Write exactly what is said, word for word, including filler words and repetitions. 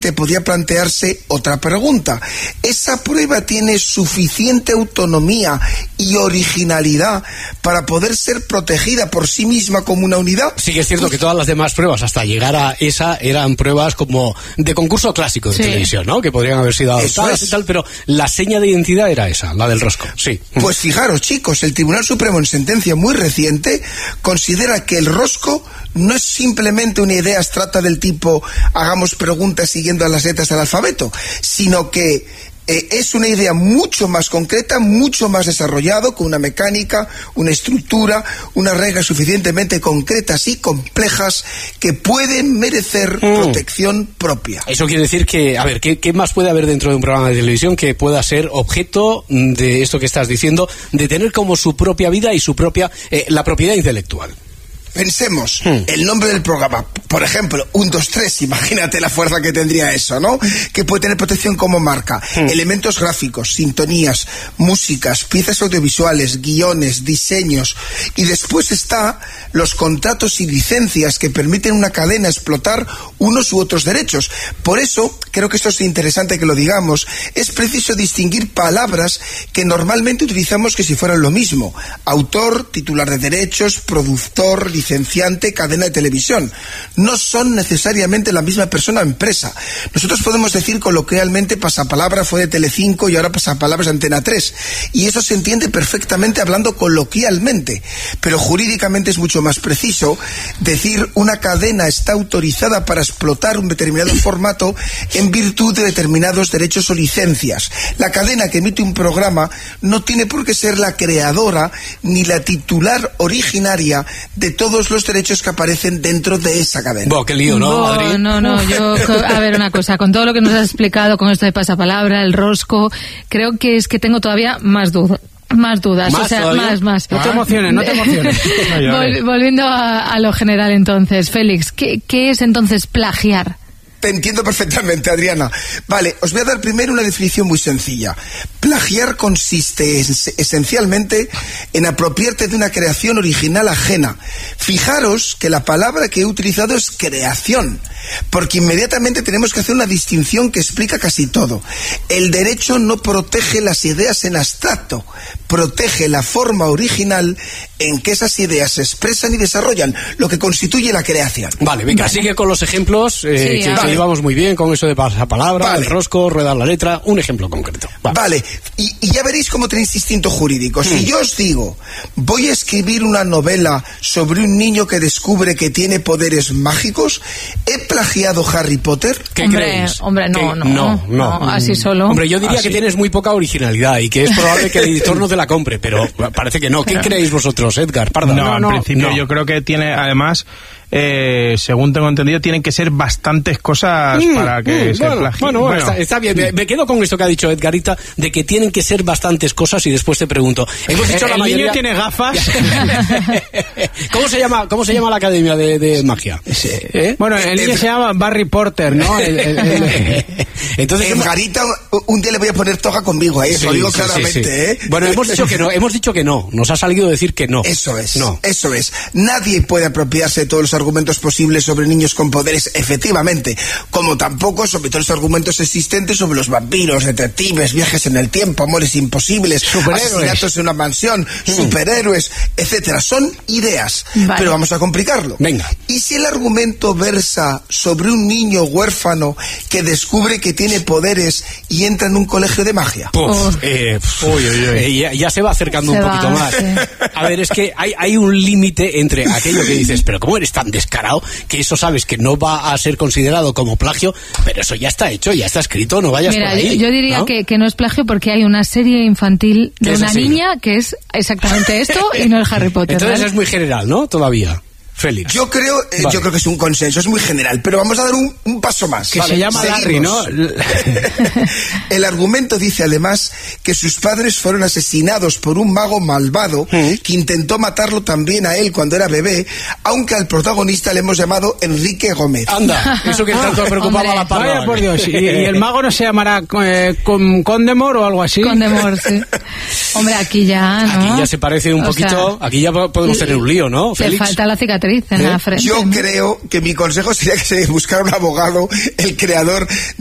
podría plantearse otra pregunta. ¿Esa prueba tiene suficiente autonomía y originalidad para poder ser protegida por sí misma como una unidad? Sí que es cierto que todas las demás pruebas, hasta llegar a esa, eran pruebas como de concurso clásico de sí. televisión, ¿no? Que podrían haber sido adoptadas y tal, pero la seña de identidad era esa, la del rosco. Sí. Pues fijaros, chicos, el Tribunal Supremo en sentencia muy reciente considera que el rosco no es simplemente una idea abstracta del tipo hagamos preguntas siguiendo a las letras del alfabeto, sino que eh, es una idea mucho más concreta, mucho más desarrollado, con una mecánica, una estructura, unas reglas suficientemente concretas y complejas que pueden merecer mm. protección propia. Eso quiere decir que, a ver, ¿qué, ¿qué más puede haber dentro de un programa de televisión que pueda ser objeto de esto que estás diciendo, de tener como su propia vida y su propia, eh, la propiedad intelectual? Pensemos, hmm. el nombre del programa, por ejemplo, uno, dos, tres, imagínate la fuerza que tendría eso, ¿no? Que puede tener protección como marca, hmm. elementos gráficos, sintonías, músicas, piezas audiovisuales, guiones, diseños, y después está los contratos y licencias que permiten una cadena explotar unos u otros derechos. Por eso, creo que esto es interesante que lo digamos, es preciso distinguir palabras que normalmente utilizamos que si fueran lo mismo: autor, titular de derechos, productor, licenciante, cadena de televisión. No son necesariamente la misma persona o empresa. Nosotros podemos decir coloquialmente Pasapalabra fue de Telecinco y ahora Pasapalabra es de Antena tres. Y eso se entiende perfectamente hablando coloquialmente. Pero jurídicamente es mucho más preciso decir una cadena está autorizada para explotar un determinado formato en virtud de determinados derechos o licencias. La cadena que emite un programa no tiene por qué ser la creadora ni la titular originaria de todo todos los derechos que aparecen dentro de esa cadena. Bo, qué lío, ¿no, Bo, Adri? No, no, yo, a ver, una cosa, con todo lo que nos has explicado con esto de Pasapalabra, el rosco, creo que es que tengo todavía más dudas. Más dudas, ¿Más o sea, todavía? más, más. No te emociones, no te emociones. No Vol, volviendo a, a lo general entonces, Félix, ¿qué, qué es entonces plagiar? Te entiendo perfectamente, Adriana. Vale, os voy a dar primero una definición muy sencilla. Plagiar consiste es, esencialmente en apropiarte de una creación original ajena. Fijaros que la palabra que he utilizado es creación, porque inmediatamente tenemos que hacer una distinción que explica casi todo. El derecho no protege las ideas en abstracto, protege la forma original en que esas ideas se expresan y desarrollan, lo que constituye la creación. Vale, venga, vale. Sigue con los ejemplos, eh, sí, que vale. llevamos muy bien con eso de pasapalabra, vale. el rosco, ruedar la letra, un ejemplo concreto. Vale, vale. Y, y ya veréis cómo tenéis instinto jurídico. Si hmm. yo os digo, voy a escribir una novela sobre un niño que descubre que tiene poderes mágicos, ¿he plagiado Harry Potter? ¿Qué hombre, creéis? Hombre, no, ¿Qué? no, no, no, no, así solo. Hombre, yo diría así. que tienes muy poca originalidad y que es probable que el editor no te la compre, pero parece que no. ¿Qué creéis vosotros, Edgar? Parda. No, no, en no, principio no. yo creo que tiene, además, eh, según tengo entendido, tienen que ser bastantes cosas mm, para que mm, se bueno, plagien. Bueno, bueno, bueno. Está, está bien. Me, me quedo con esto que ha dicho Edgarita, de que tienen que ser bastantes cosas y después te pregunto. Hemos dicho el la mayoría... niño tiene gafas. ¿Cómo se llama, cómo se llama la academia de, de magia? ¿Eh? Bueno, el niño se llama Barry Porter, ¿no? El, el, el... Entonces, Edgarita, un día le voy a poner toga conmigo, ¿eh? Eso lo sí, digo sí, claramente, sí, sí. ¿eh? Bueno, hemos dicho que no, hemos dicho que no. Nos ha salido decir que no. Eso es, no. eso es. Nadie puede apropiarse de todos los argumentos posibles sobre niños con poderes, efectivamente, como tampoco sobre todos los argumentos existentes sobre los vampiros, detectives, viajes en el tiempo, amores imposibles, asesinatos en una mansión, mm. superhéroes, etcétera. Son ideas, vale. Pero vamos a complicarlo. Venga. ¿Y si el argumento versa sobre un niño huérfano que descubre que tiene poderes y entra en un colegio de magia? Puf, oh. eh, puf, uy, uy, uy. Eh, ya, ya se va acercando se un poquito va, más. Sí. A ver, es que hay, hay un límite entre aquello que dices, pero ¿cómo eres tan descarado que eso sabes que no va a ser considerado como plagio? Pero eso ya está hecho, ya está escrito, no vayas Mira, por ahí. Yo, yo diría ¿no? Que, que no es plagio porque hay una serie infantil de una así? niña que es exactamente esto y no es Harry Potter. Entonces ¿vale? Es muy general, ¿no? Todavía. Félix. Yo creo, eh, vale. yo creo que es un consenso, es muy general, pero vamos a dar un, un paso más. Que vale, se llama Larry, ¿no? El argumento dice además que sus padres fueron asesinados por un mago malvado ¿Mm? que intentó matarlo también a él cuando era bebé, aunque al protagonista le hemos llamado Enrique Gómez. Anda, eso que tanto preocupaba a la parra. Vaya por Dios, ¿y, y el mago no se llamará eh, con, Condemor o algo así? Condemor, sí. Hombre, aquí ya, ¿no? Aquí ya se parece un o poquito, sea, aquí ya podemos tener un lío, ¿no, Félix? Le falta la cicatriz en ¿Eh? la frente. Yo ¿no? creo que mi consejo sería que se buscara un abogado, el creador